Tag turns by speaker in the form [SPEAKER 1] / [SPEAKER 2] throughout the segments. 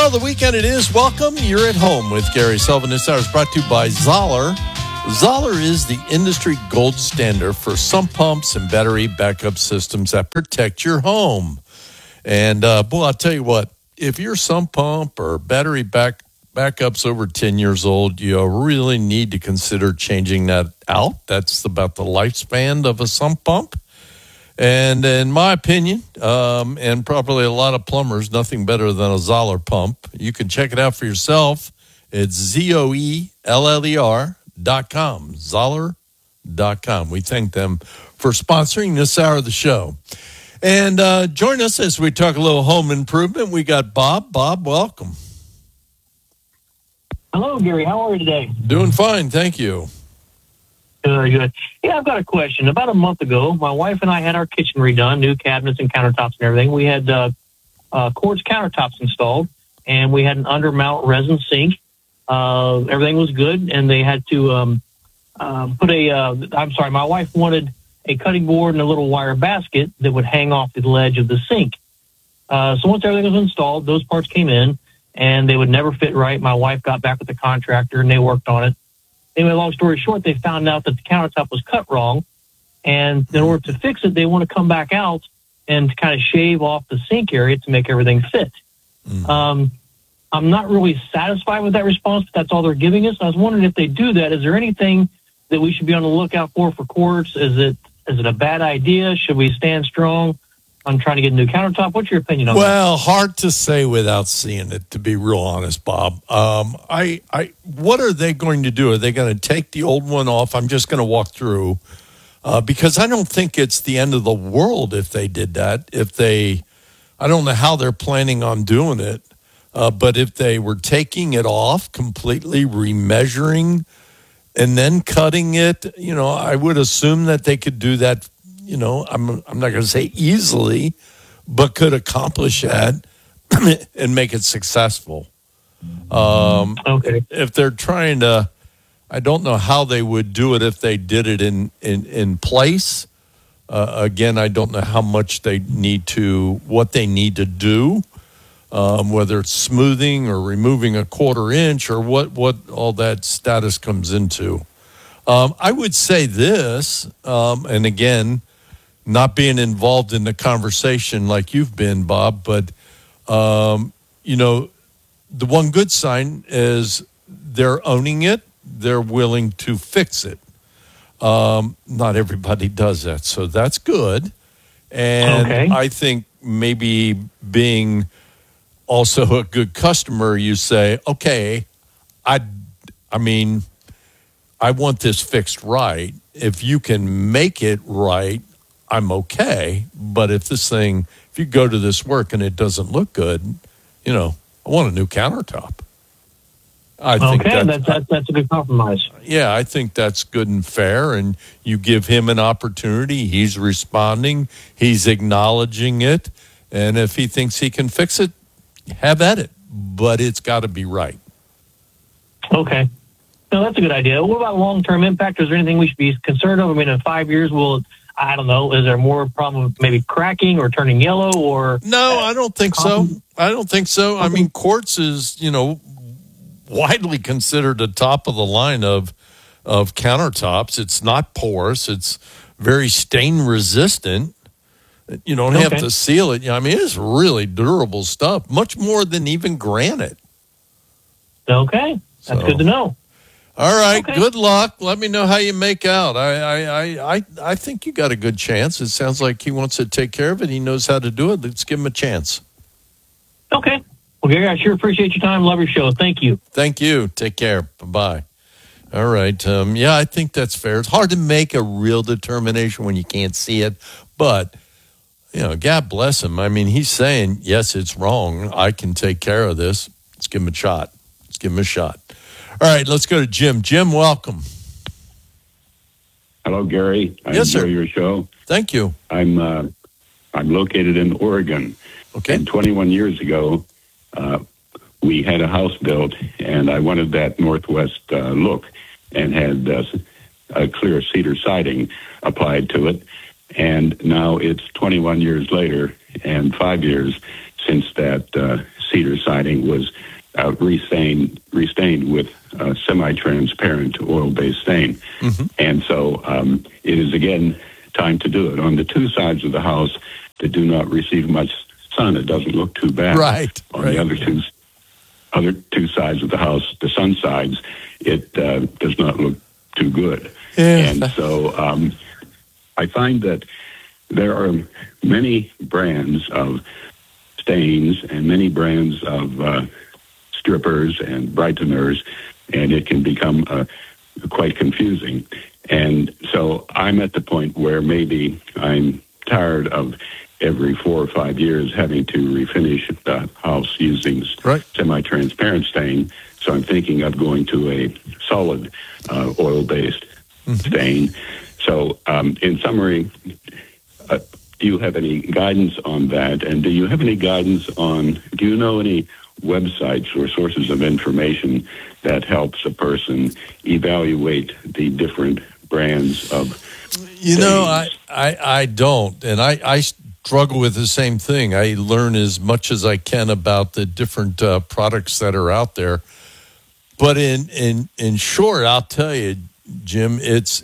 [SPEAKER 1] Well, the weekend it is. Welcome. You're at home with Gary Sullivan. This hour is brought to you by Zoller. Zoller is the industry gold standard for sump pumps and battery backup systems that protect your home. And, boy, I'll tell you what, if your sump pump or battery backup's over 10 years old, you really need to consider changing that out. That's about the lifespan of a sump pump. And in my opinion, and probably a lot of plumbers, nothing better than a Zoller pump. You can check it out for yourself. It's ZOELLER.com, Zoller.com. We thank them for sponsoring this hour of the show. And join us as we talk a little home improvement. We got Bob. Bob, welcome.
[SPEAKER 2] Hello, Gary. How are you today?
[SPEAKER 1] Doing fine, thank you.
[SPEAKER 2] Good. Yeah, I've got a question. About a month ago, my wife and I had our kitchen redone, new cabinets and countertops and everything. We had quartz countertops installed, and we had an undermount resin sink. Everything was good, and they had to my wife wanted a cutting board and a little wire basket that would hang off the ledge of the sink. So once everything was installed, those parts came in, and they would never fit right. My wife got back with the contractor, and they worked on it. Anyway, long story short, they found out that the countertop was cut wrong, and in order to fix it, they want to come back out and kind of shave off the sink area to make everything fit. I'm not really satisfied with that response, but that's all they're giving us. I was wondering if they do that, is there anything that we should be on the lookout for quartz? Is it a bad idea? Should we stand strong on trying to get a new countertop? What's your opinion on that?
[SPEAKER 1] Well, hard to say without seeing it, to be real honest, Bob. What are they going to do? Are they going to take the old one off? I'm just going to walk through because I don't think it's the end of the world if they did that. I don't know how they're planning on doing it, but if they were taking it off completely, remeasuring, and then cutting it, I would assume that they could do that. I'm not going to say easily, but could accomplish that and make it successful.
[SPEAKER 2] Okay.
[SPEAKER 1] If they're trying to, I don't know how they would do it if they did it in place. Again, I don't know how much what they need to do, whether it's smoothing or removing a 1/4 inch or what all that status comes into. I would say this, and again, not being involved in the conversation like you've been, Bob, but, the one good sign is they're owning it. They're willing to fix it. Not everybody does that, so that's good. And
[SPEAKER 2] okay.
[SPEAKER 1] I think maybe being also a good customer, you say, okay, I want this fixed right. If you can make it right, I'm okay. But if you go to this work and it doesn't look good, I want a new countertop. I think
[SPEAKER 2] that's a good compromise.
[SPEAKER 1] Yeah, I think that's good and fair. And you give him an opportunity. He's responding. He's acknowledging it. And if he thinks he can fix it, have at it. But it's got to be right.
[SPEAKER 2] Okay. No, that's a good idea. What about long-term impact? Is there anything we should be concerned of? I mean, in 5 years, I don't know, is there more problem with maybe cracking or turning yellow or?
[SPEAKER 1] No, I don't think so. I mean, quartz is, widely considered the top of the line of countertops. It's not porous. It's very stain resistant. You don't have to seal it. I mean, it's really durable stuff, much more than even granite.
[SPEAKER 2] Okay. That's good to know.
[SPEAKER 1] All right, Good luck. Let me know how you make out. I think you got a good chance. It sounds like he wants to take care of it. He knows how to do it. Let's give him a chance.
[SPEAKER 2] Okay. Well, Gary, I sure appreciate your time. Love your show. Thank you.
[SPEAKER 1] Thank you. Take care. Bye-bye. All right. I think that's fair. It's hard to make a real determination when you can't see it. But, God bless him. I mean, he's saying, yes, it's wrong. I can take care of this. Let's give him a shot. All right, let's go to Jim. Jim, welcome.
[SPEAKER 3] Hello, Gary. I
[SPEAKER 1] enjoy
[SPEAKER 3] your show.
[SPEAKER 1] Thank you.
[SPEAKER 3] I'm located in Oregon.
[SPEAKER 1] Okay.
[SPEAKER 3] And 21 years ago, we had a house built, and I wanted that northwest look, and had a clear cedar siding applied to it. And now it's 21 years later, and 5 years since that cedar siding was restained with semi-transparent oil-based stain.
[SPEAKER 1] Mm-hmm.
[SPEAKER 3] And so it is, again, time to do it. On the two sides of the house that do not receive much sun, it doesn't look too bad.
[SPEAKER 1] Right.
[SPEAKER 3] On the other two sides of the house, the sun sides, it does not look too good.
[SPEAKER 1] Yeah.
[SPEAKER 3] And so I find that there are many brands of stains and many brands of strippers and brighteners, and it can become quite confusing. And so I'm at the point where maybe I'm tired of every 4 or 5 years having to refinish the house using semi-transparent stain. So I'm thinking of going to a solid oil-based stain. So in summary, do you have any guidance on that? And do you have any guidance on, do you know any websites or sources of information that helps a person evaluate the different brands of stains?
[SPEAKER 1] I don't. And I struggle with the same thing. I learn as much as I can about the different products that are out there. But in short, I'll tell you, Jim, it's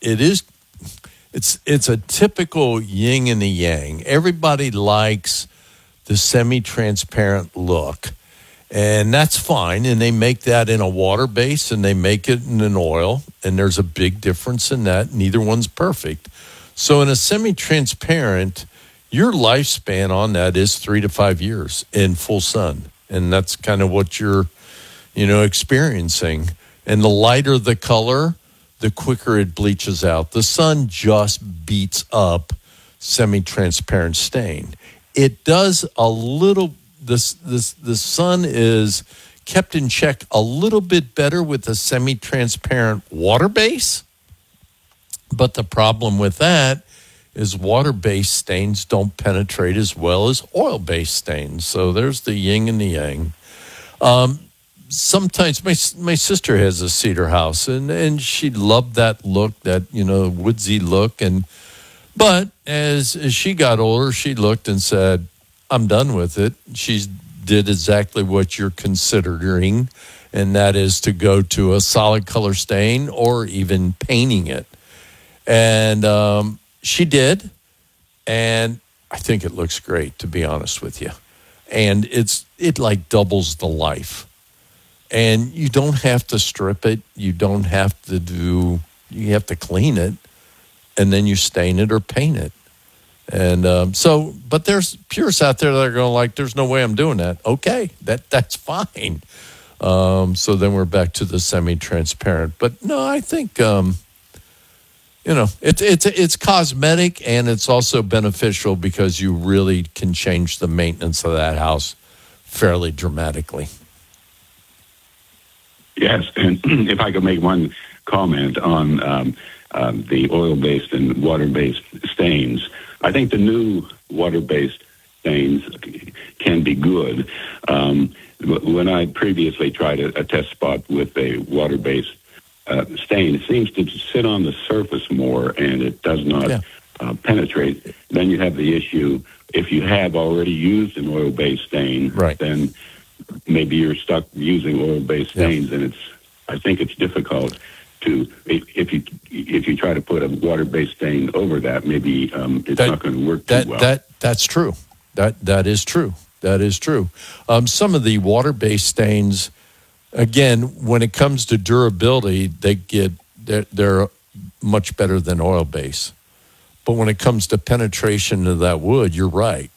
[SPEAKER 1] a typical yin and the yang. Everybody likes the semi-transparent look, and that's fine. And they make that in a water base, and they make it in an oil, and there's a big difference in that. Neither one's perfect. So in a semi-transparent, your lifespan on that is 3 to 5 years in full sun, and that's kind of what you're, experiencing. And the lighter the color, the quicker it bleaches out. The sun just beats up semi-transparent stain. It does a little. The sun is kept in check a little bit better with a semi-transparent water base. But the problem with that is water-based stains don't penetrate as well as oil-based stains. So there's the yin and the yang. Sometimes my sister has a cedar house, and she loved that look, that woodsy look. But as she got older, she looked and said, "I'm done with it." She did exactly what you're considering, and that is to go to a solid color stain or even painting it. And she did, and I think it looks great, to be honest with you. And it like doubles the life. And you don't have to strip it. You don't have to you have to clean it, and then you stain it or paint it. And but there's purists out there that are going there's no way I'm doing that. Okay, that's fine. So then we're back to the semi-transparent. But no, I think, it's cosmetic, and it's also beneficial because you really can change the maintenance of that house fairly dramatically.
[SPEAKER 3] Yes, and if I could make one comment on the oil-based and water-based stains, I think the new water-based stains can be good. When I previously tried a test spot with a water-based stain, it seems to sit on the surface more, and it does not penetrate. Then you have the issue, if you have already used an oil-based stain, then maybe you're stuck using oil-based stains, and I think it's difficult to, if you try to put a water-based stain over that, maybe it's not going to work too well.
[SPEAKER 1] That's true. That is true. That is true. Some of the water-based stains, again, when it comes to durability, they're much better than oil-based. But when it comes to penetration of that wood, you're right.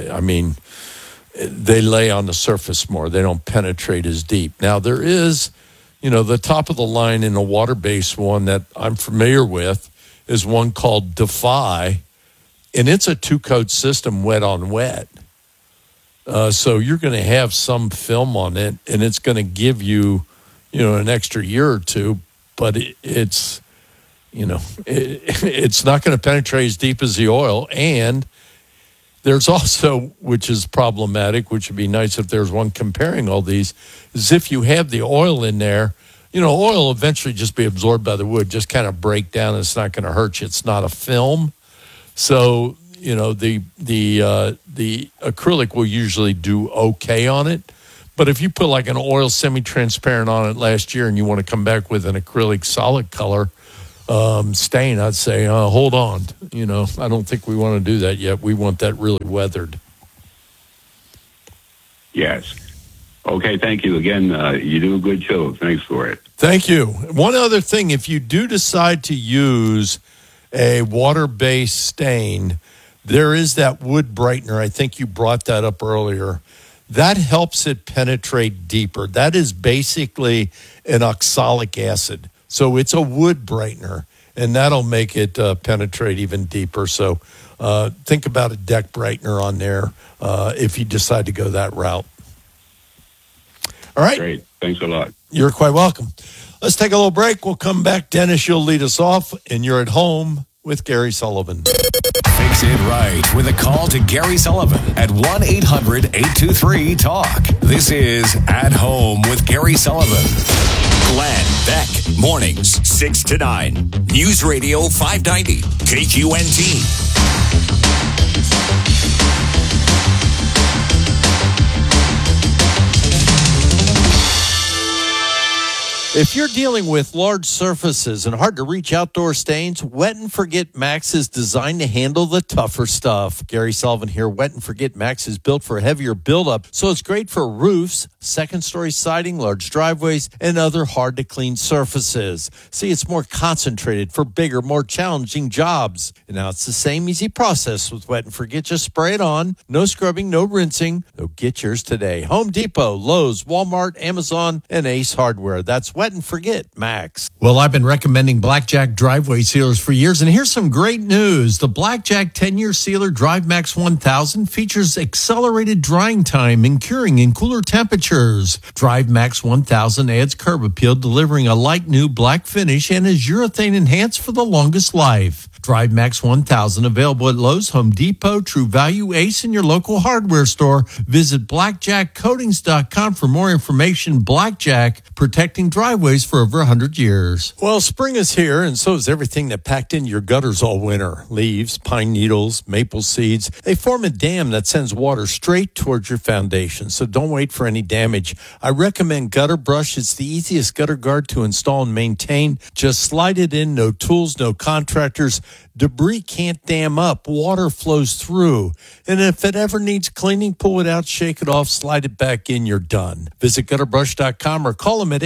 [SPEAKER 1] They lay on the surface more. They don't penetrate as deep. Now, there is, the top of the line in a water-based one that I'm familiar with is one called Defy, and it's a 2-coat system, wet on wet. So you're going to have some film on it, and it's going to give you, an extra year or two, but it's not going to penetrate as deep as the oil. And there's also, which is problematic, which would be nice if there's one comparing all these, is if you have the oil in there, oil will eventually just be absorbed by the wood, just kind of break down, and it's not going to hurt you. It's not a film. So, the acrylic will usually do okay on it. But if you put like an oil semi-transparent on it last year and you want to come back with an acrylic solid color stain, I'd say, hold on. I don't think we want to do that yet. We want that really weathered.
[SPEAKER 3] Yes. Okay, thank you again. You do a good show. Thanks for it.
[SPEAKER 1] Thank you. One other thing, if you do decide to use a water-based stain, there is that wood brightener. I think you brought that up earlier. That helps it penetrate deeper. That is basically an oxalic acid. So it's a wood brightener, and that'll make it penetrate even deeper. So think about a deck brightener on there if you decide to go that route. All right.
[SPEAKER 3] Great. Thanks a lot.
[SPEAKER 1] You're quite welcome. Let's take a little break. We'll come back. Dennis, you'll lead us off, and you're at home with Gary Sullivan.
[SPEAKER 4] Fix it right with a call to Gary Sullivan at 1-800-823-TALK. This is At Home with Gary Sullivan. Glenn Beck, mornings 6 to 9. News Radio 590, KQNT.
[SPEAKER 1] If you're dealing with large surfaces and hard-to-reach outdoor stains, Wet and Forget Max is designed to handle the tougher stuff. Gary Sullivan here. Wet and Forget Max is built for heavier buildup, so it's great for roofs, second-story siding, large driveways, and other hard-to-clean surfaces. See, it's more concentrated for bigger, more challenging jobs. And now it's the same easy process with Wet and Forget. Just spray it on. No scrubbing, no rinsing. So get yours today. Home Depot, Lowe's, Walmart, Amazon, and Ace Hardware. That's Wet and Forget Max. Well, I've been recommending Blackjack driveway sealers for years, and here's some great news. The Blackjack 10-year sealer Drive Max 1000 features accelerated drying time and curing in cooler temperatures. Drive Max 1000 adds curb appeal, delivering a light new black finish, and is urethane enhanced for the longest life. Drive Max 1000 available at Lowe's, Home Depot, True Value, Ace, and your local hardware store. Visit blackjackcoatings.com for more information. Blackjack, protecting driveways for over 100 years. Well, spring is here, and so is everything that packed into your gutters all winter. Leaves, pine needles, maple seeds. They form a dam that sends water straight towards your foundation, so don't wait for any damage. I recommend Gutter Brush. It's the easiest gutter guard to install and maintain. Just slide it in, no tools, no contractors. Debris can't dam up. Water flows through. And if it ever needs cleaning, pull it out, shake it off, slide it back in, you're done. Visit gutterbrush.com or call them at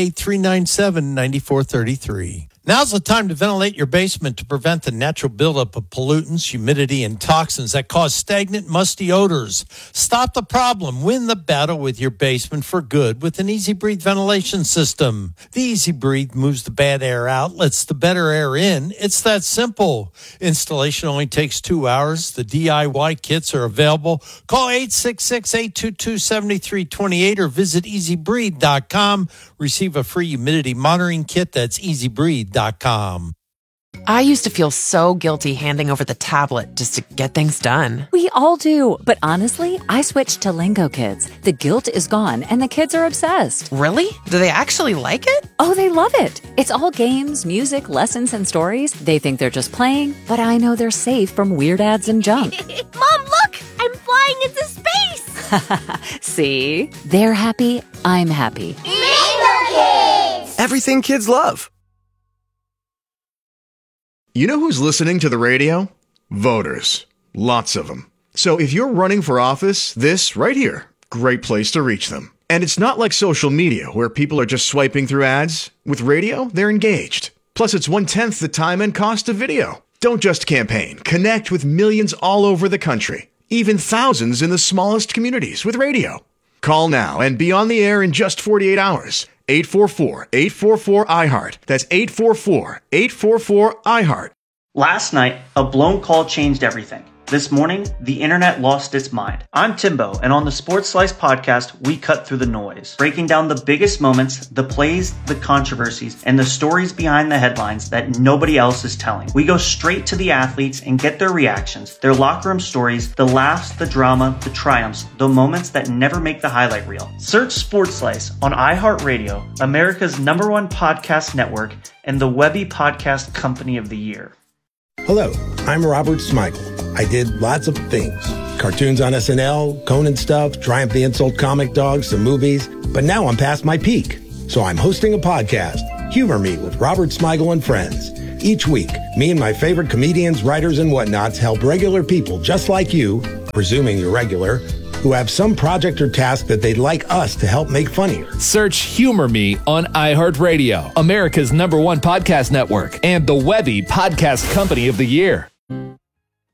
[SPEAKER 1] 888-397-9433. Now's the time to ventilate your basement to prevent the natural buildup of pollutants, humidity, and toxins that cause stagnant, musty odors. Stop the problem. Win the battle with your basement for good with an Easy Breathe ventilation system. The Easy Breathe moves the bad air out, lets the better air in. It's that simple. Installation only takes 2 hours. The DIY kits are available. Call 866-822-7328 or visit easybreathe.com. Receive a free humidity monitoring kit. That's easybreathe.com.
[SPEAKER 5] I used to feel so guilty handing over the tablet just to get things done.
[SPEAKER 6] We all do. But honestly, I switched to Lingo Kids. The guilt is gone and the kids are obsessed.
[SPEAKER 5] Really? Do they actually like it?
[SPEAKER 6] Oh, they love it. It's all games, music, lessons, and stories. They think they're just playing, but I know they're safe from weird ads and junk.
[SPEAKER 7] Mom, look! I'm flying into space!
[SPEAKER 6] See? They're happy. I'm happy.
[SPEAKER 7] Lingo Kids!
[SPEAKER 8] Everything kids love. You know who's listening to the radio? Voters. Lots of them. So if you're running for office, this right here, great place to reach them. And it's not like social media where people are just swiping through ads. With radio, they're engaged. Plus, it's 1/10 the time and cost of video. Don't just campaign. Connect with millions all over the country. Even thousands in the smallest communities with radio. Call now and be on the air in just 48 hours. 844-844-iHeart. That's 844-844-iHeart.
[SPEAKER 9] Last night, a blown call changed everything. This morning, the internet lost its mind. I'm Timbo, and on the Sports Slice podcast, we cut through the noise, breaking down the biggest moments, the plays, the controversies, and the stories behind the headlines that nobody else is telling. We go straight to the athletes and get their reactions, their locker room stories, the laughs, the drama, the triumphs, the moments that never make the highlight reel. Search Sports Slice on iHeartRadio, America's #1 podcast network, and the Webby Podcast Company of the Year.
[SPEAKER 10] Hello, I'm Robert Smigel. I did lots of things. Cartoons on SNL, Conan stuff, Triumph the Insult comic dogs, some movies. But now I'm past my peak. So I'm hosting a podcast, Humor Me with Robert Smigel and Friends. Each week, me and my favorite comedians, writers, and whatnots help regular people just like you, presuming you're regular, who have some project or task that they'd like us to help make funnier.
[SPEAKER 11] Search Humor Me on iHeartRadio, America's #1 podcast network, and the Webby Podcast Company of the Year.